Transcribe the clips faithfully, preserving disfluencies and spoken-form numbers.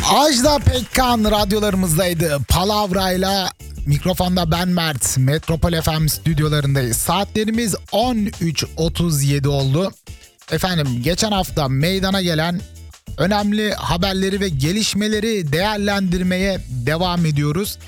Ajda Pekkan radyolarımızdaydı. Palavrayla mikrofonda ben Mert. Metropol F M stüdyolarındayız. Saatlerimiz on üç otuz yedi oldu. Efendim geçen hafta meydana gelen önemli haberleri ve gelişmeleri değerlendirmeye devam ediyoruz.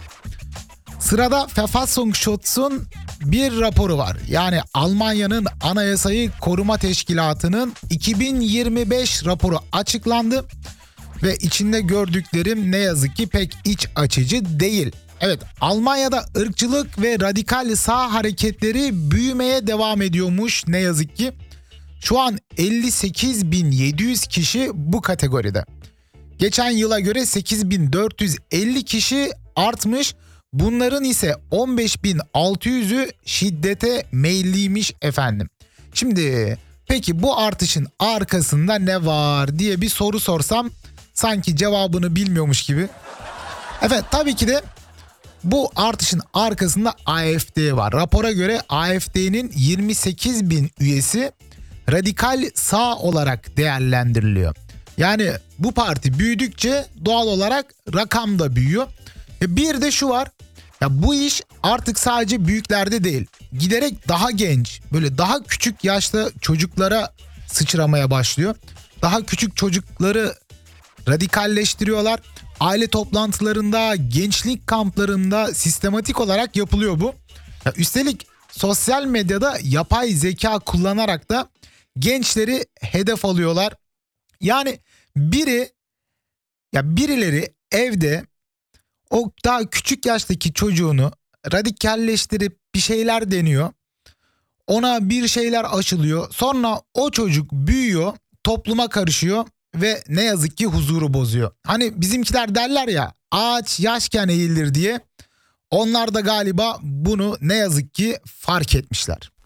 Sırada Verfassungsschutz'un bir raporu var. Yani Almanya'nın Anayasayı Koruma Teşkilatı'nın iki bin yirmi beş raporu açıklandı. Ve içinde gördüklerim ne yazık ki pek iç açıcı değil. Evet, Almanya'da ırkçılık ve radikal sağ hareketleri büyümeye devam ediyormuş ne yazık ki. Şu an elli sekiz bin yedi yüz kişi bu kategoride. Geçen yıla göre sekiz bin dört yüz elli kişi artmış. Bunların ise on beş bin altı yüzü şiddete meyilliymiş efendim. Şimdi peki bu artışın arkasında ne var diye bir soru sorsam sanki cevabını bilmiyormuş gibi. Evet, tabii ki de bu artışın arkasında A F D var. Rapora göre A F D'nin yirmi sekiz bin üyesi radikal sağ olarak değerlendiriliyor. Yani bu parti büyüdükçe doğal olarak rakam da büyüyor. E bir de şu var. Ya bu iş artık sadece büyüklerde değil. Giderek daha genç, böyle daha küçük yaşta çocuklara sıçramaya başlıyor. Daha küçük çocukları radikalleştiriyorlar. Aile toplantılarında, gençlik kamplarında sistematik olarak yapılıyor bu. Ya üstelik sosyal medyada yapay zeka kullanarak da gençleri hedef alıyorlar. Yani biri ya birileri evde o daha küçük yaştaki çocuğunu radikalleştirip bir şeyler deniyor. Ona bir şeyler aşılıyor. Sonra o çocuk büyüyor, topluma karışıyor ve ne yazık ki huzuru bozuyor. Hani bizimkiler derler ya, ağaç yaşken eğilir diye. Onlar da galiba bunu ne yazık ki fark etmişler.